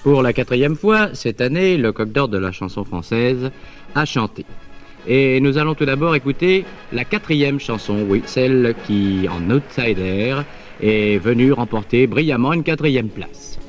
Pour la 4e fois, cette année, le Coq d'Or de la chanson française a chanté. Et nous allons tout d'abord écouter la 4e chanson, oui, celle qui, en outsider, est venue remporter brillamment une 4e place.